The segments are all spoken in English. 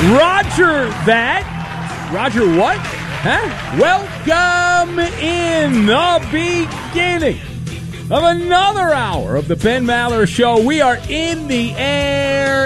Roger that. Roger what? Huh? Welcome in the beginning of another hour of the Ben Maller Show. We are in the air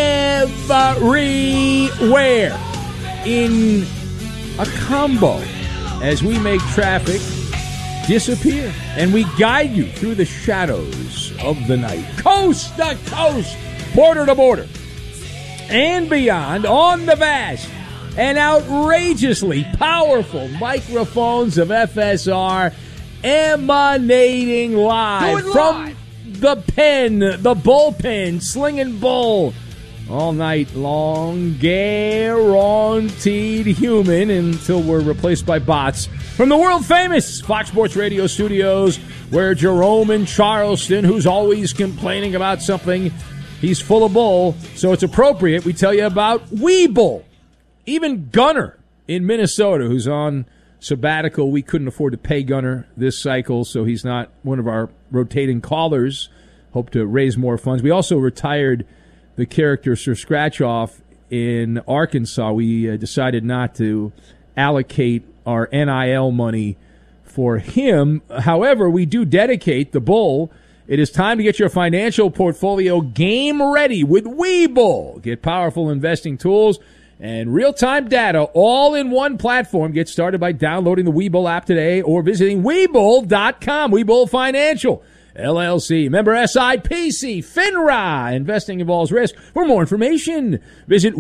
everywhere in a combo as we make traffic disappear and we guide you through the shadows of the night, coast to coast, border to border, and beyond on the vast and outrageously powerful microphones of FSR, emanating live from the pen, the bullpen, slinging bull all night long, guaranteed human until we're replaced by bots from the world-famous Fox Sports Radio studios, where Jerome in Charleston, who's always complaining about something, he's full of bull, so it's appropriate we tell you about Webull. Even Gunner in Minnesota, who's on sabbatical, we couldn't afford to pay Gunner this cycle, so he's not one of our rotating callers. Hope to raise more funds. We also retired the character Sir Scratchoff in Arkansas. We decided not to allocate our NIL money for him. However, we do dedicate the bull. It is time to get your financial portfolio game ready with Webull. Get powerful investing tools and real-time data all in one platform. Get started by downloading the Webull app today or visiting Webull.com. Webull Financial, LLC. Member SIPC. FINRA. Investing involves risk. For more information, visit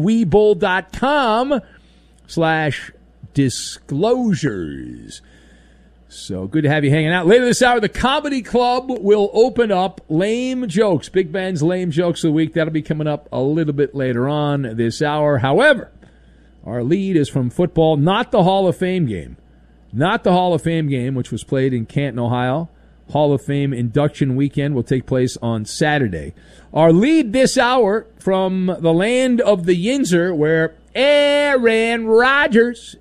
Webull.com/disclosures. So good to have you hanging out. Later this hour, the Comedy Club will open up Lame Jokes. Big Ben's Lame Jokes of the Week. That'll be coming up a little bit later on this hour. However, our lead is from football, not the Hall of Fame game. Not the Hall of Fame game, which was played in Canton, Ohio. Hall of Fame induction weekend will take place on Saturday. Our lead this hour from the land of the Yinzer, where Aaron Rodgers,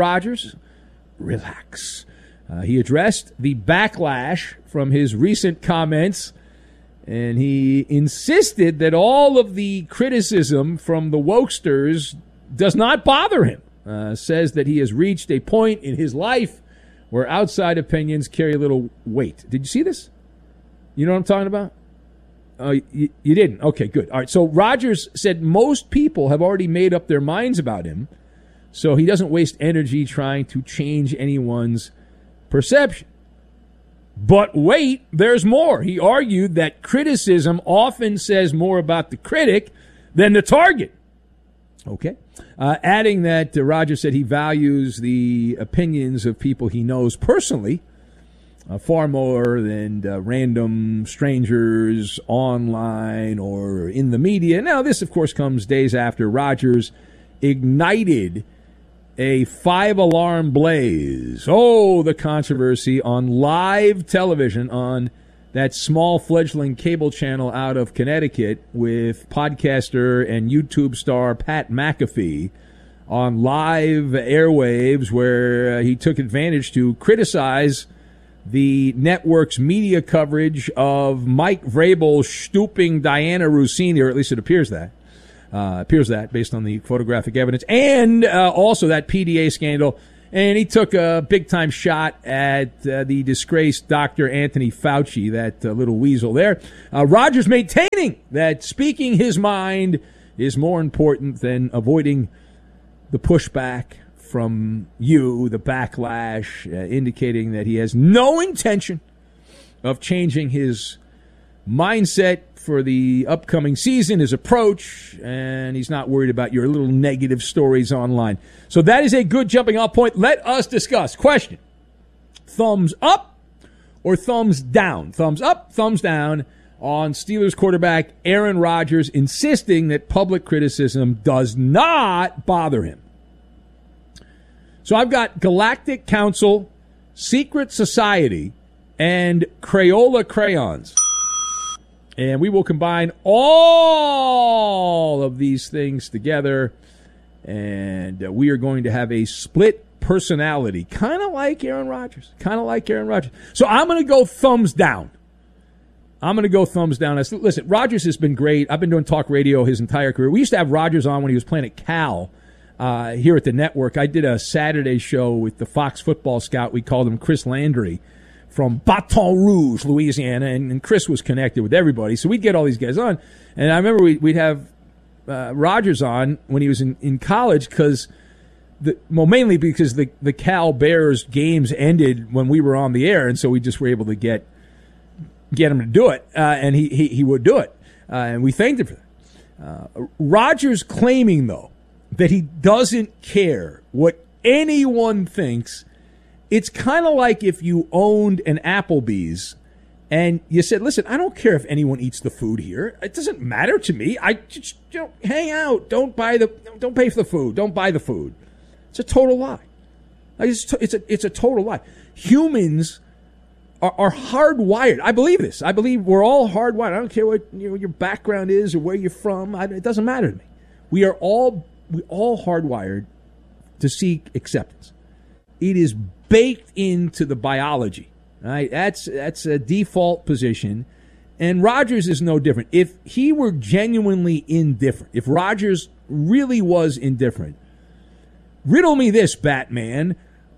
relax. He addressed the backlash from his recent comments, and he insisted that all of the criticism from the wokesters does not bother him. Says that he has reached a point in his life where outside opinions carry a little weight. Did you see this? You know what I'm talking about? You didn't? Okay, good. All right, so Rodgers said most people have already made up their minds about him, so he doesn't waste energy trying to change anyone's perception. But wait, there's more. He argued that criticism often says more about the critic than the target. Okay. Adding that Rodgers said he values the opinions of people he knows personally far more than random strangers online or in the media. Now, this, of course, comes days after Rodgers ignited a 5-alarm blaze. Oh, the controversy on live television on that small fledgling cable channel out of Connecticut with podcaster and YouTube star Pat McAfee on live airwaves, where he took advantage to criticize the network's media coverage of Mike Vrabel stooping Diana Rossini, or at least it appears that. Based on the photographic evidence, and also that PDA scandal. And he took a big-time shot at the disgraced Dr. Anthony Fauci, that little weasel there. Rodgers maintaining that speaking his mind is more important than avoiding the pushback from you, the backlash, indicating that he has no intention of changing his mindset for the upcoming season, his approach, and he's not worried about your little negative stories online. So that is a good jumping off point. Let us discuss. Question: thumbs up or thumbs down? Thumbs up, thumbs down on Steelers quarterback Aaron Rodgers insisting that public criticism does not bother him. So I've got Galactic Council, Secret Society, and Crayola crayons. And we will combine all of these things together, and we are going to have a split personality, kind of like Aaron Rodgers. So I'm going to go thumbs down. I'm going to go thumbs down. Listen, Rodgers has been great. I've been doing talk radio his entire career. We used to have Rodgers on when he was playing at Cal here at the network. I did a Saturday show with the Fox football scout. We called him Chris Landry from Baton Rouge, Louisiana, and Chris was connected with everybody. So we'd get all these guys on. And I remember we'd have Rodgers on when he was in college because mainly because the Cal Bears games ended when we were on the air, and so we just were able to get him to do it, and he would do it, and we thanked him for that. Rodgers claiming, though, that he doesn't care what anyone thinks. It's kind of like if you owned an Applebee's and you said, listen, I don't care if anyone eats the food here. It doesn't matter to me. I just hang out. Don't pay for the food. Don't buy the food. It's a total lie. It's a total lie. Humans are hardwired. I believe this. I believe we're all hardwired. I don't care what your background is or where you're from. It doesn't matter to me. We all hardwired to seek acceptance. It is baked into the biology. Right? That's a default position. And Rodgers is no different. If he were genuinely indifferent, if Rodgers really was indifferent, riddle me this, Batman.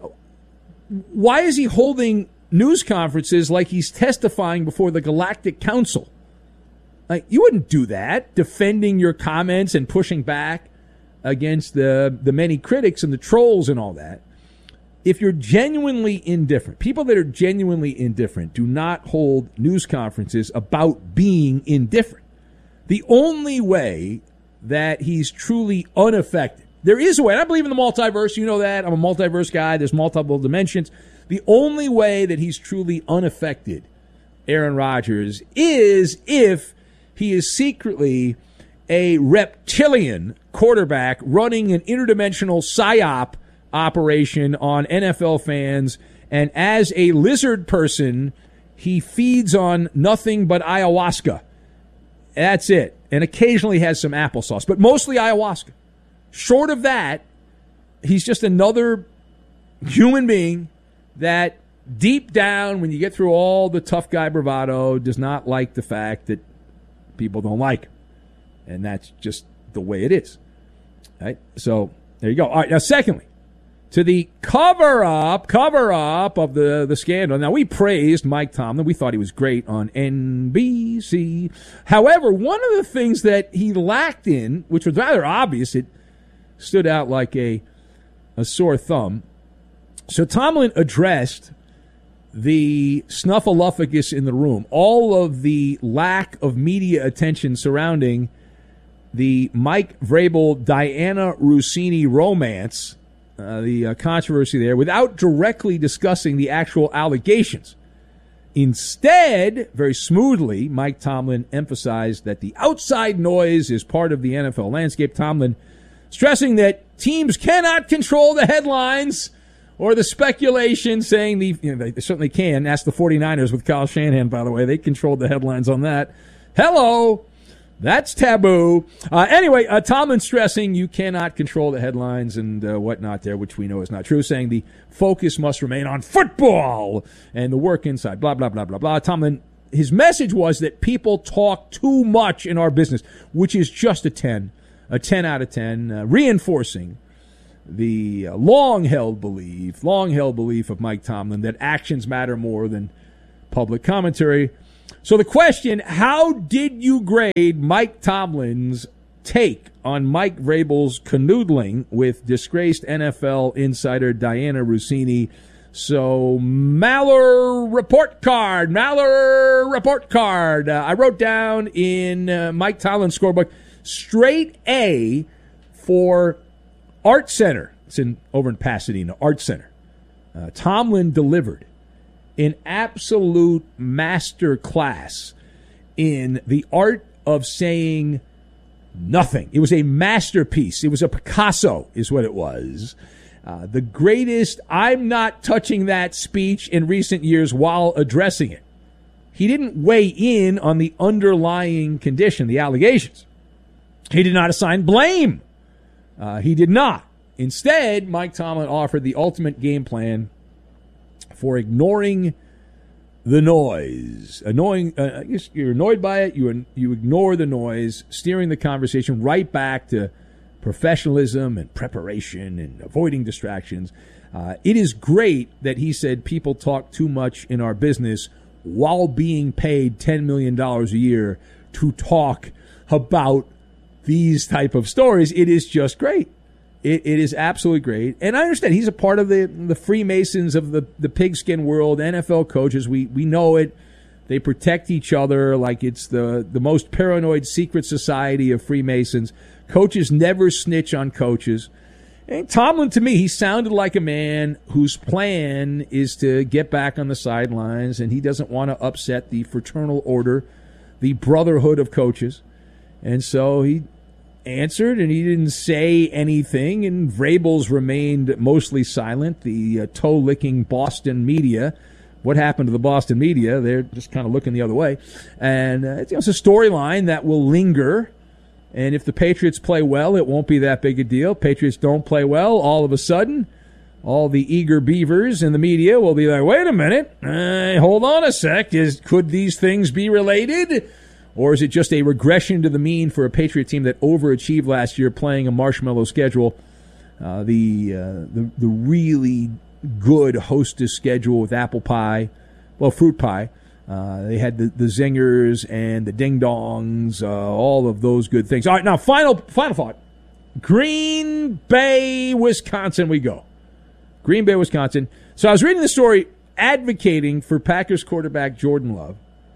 Why is he holding news conferences like he's testifying before the Galactic Council? Like, you wouldn't do that, defending your comments and pushing back against the many critics and the trolls and all that. If you're genuinely indifferent, people that are genuinely indifferent do not hold news conferences about being indifferent. The only way that he's truly unaffected, there is a way, and I believe in the multiverse, you know that, I'm a multiverse guy, there's multiple dimensions. The only way that he's truly unaffected, Aaron Rodgers, is if he is secretly a reptilian quarterback running an interdimensional psyop operation on NFL fans, and as a lizard person, he feeds on nothing but ayahuasca. That's it. And occasionally has some applesauce, but mostly ayahuasca. Short of that, he's just another human being that deep down, when you get through all the tough guy bravado, does not like the fact that people don't like him. And that's just the way it is. Right? So there you go. All right. Now, secondly, to the cover up of the scandal. Now, we praised Mike Tomlin. We thought he was great on NBC. However, one of the things that he lacked in, which was rather obvious, it stood out like a sore thumb. So Tomlin addressed the snuffleupagus in the room, all of the lack of media attention surrounding the Mike Vrabel, Diana Russini romance, the controversy there, without directly discussing the actual allegations. Instead, very smoothly, Mike Tomlin emphasized that the outside noise is part of the NFL landscape. Tomlin stressing that teams cannot control the headlines or the speculation, saying they certainly can. Ask the 49ers with Kyle Shanahan, by the way. They controlled the headlines on that. Hello. That's taboo. Anyway, Tomlin stressing you cannot control the headlines and whatnot there, which we know is not true, saying the focus must remain on football and the work inside, blah, blah, blah, blah, blah. Tomlin, his message was that people talk too much in our business, which is just a 10 out of 10, reinforcing the long-held belief of Mike Tomlin that actions matter more than public commentary. So the question, how did you grade Mike Tomlin's take on Mike Vrabel's canoodling with disgraced NFL insider Diana Russini? So Maller report card. I wrote down in Mike Tomlin's scorebook, straight A for Art Center. It's over in Pasadena, Art Center. Tomlin delivered an absolute master class in the art of saying nothing. It was a masterpiece. It was a Picasso, is what it was. The greatest I'm not touching that speech in recent years while addressing it. He didn't weigh in on the underlying condition, the allegations. He did not assign blame. He did not. Instead, Mike Tomlin offered the ultimate game plan for ignoring the noise. I guess you're annoyed by it. You ignore the noise, steering the conversation right back to professionalism and preparation and avoiding distractions. It is great that he said people talk too much in our business while being paid $10 million a year to talk about these type of stories. It is just great. It is absolutely great. And I understand he's a part of the Freemasons of the pigskin world, NFL coaches. We know it. They protect each other like it's the most paranoid secret society of Freemasons. Coaches never snitch on coaches. And Tomlin, to me, he sounded like a man whose plan is to get back on the sidelines, and he doesn't want to upset the fraternal order, the brotherhood of coaches. And so he answered, and he didn't say anything, and Vrabel's remained mostly silent. The toe-licking Boston media, what happened to the Boston media? They're just kind of looking the other way. And it's a storyline that will linger. And if the Patriots play well, it won't be that big a deal. Patriots don't play well, all of a sudden, all the eager beavers in the media will be like, wait a minute, hold on a sec. Could these things be related? Or is it just a regression to the mean for a Patriot team that overachieved last year playing a marshmallow schedule? The really good Hostess schedule with apple pie, fruit pie. They had the zingers and the ding-dongs, all of those good things. All right, now, final thought. Green Bay, Wisconsin we go. Green Bay, Wisconsin. So I was reading the story advocating for Packers quarterback Jordan Love,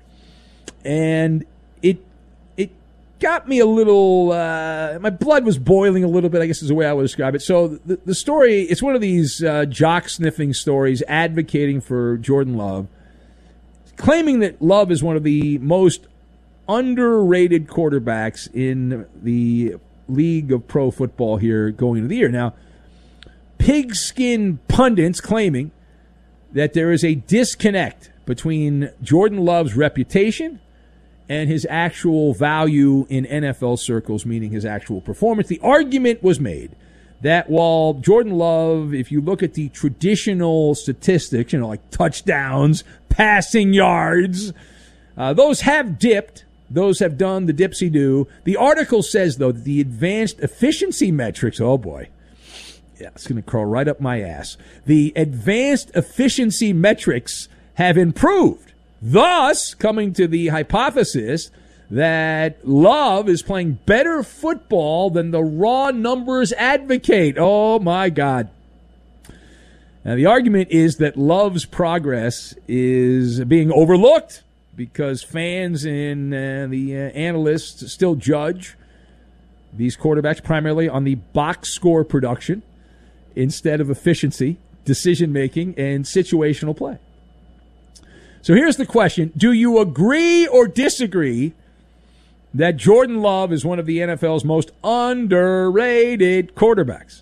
and it got me a little, my blood was boiling a little bit, I guess is the way I would describe it. So the story, it's one of these jock-sniffing stories advocating for Jordan Love, claiming that Love is one of the most underrated quarterbacks in the league of pro football here going into the year. Now, pigskin pundits claiming that there is a disconnect between Jordan Love's reputation and his actual value in NFL circles, meaning his actual performance. The argument was made that while Jordan Love, if you look at the traditional statistics, like touchdowns, passing yards, those have dipped. Those have done the dipsy-do. The article says, though, that the advanced efficiency metrics, oh boy, yeah, it's going to crawl right up my ass. The advanced efficiency metrics have improved, thus coming to the hypothesis that Love is playing better football than the raw numbers advocate. Oh, my God. Now, the argument is that Love's progress is being overlooked because fans and the analysts still judge these quarterbacks primarily on the box score production instead of efficiency, decision-making, and situational play. So here's the question. Do you agree or disagree that Jordan Love is one of the NFL's most underrated quarterbacks?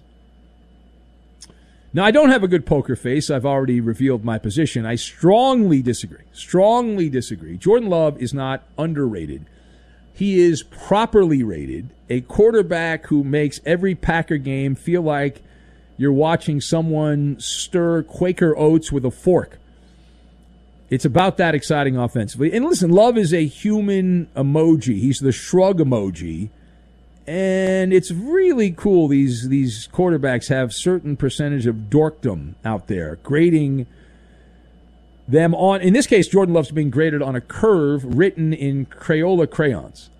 Now, I don't have a good poker face. I've already revealed my position. I strongly disagree. Strongly disagree. Jordan Love is not underrated. He is properly rated, a quarterback who makes every Packer game feel like you're watching someone stir Quaker oats with a fork. It's about that exciting offensively. And listen, Love is a human emoji. He's the shrug emoji. And it's really cool these quarterbacks have certain percentage of dorkdom out there, grading them on, in this case, Jordan Love's being graded on a curve written in Crayola crayons.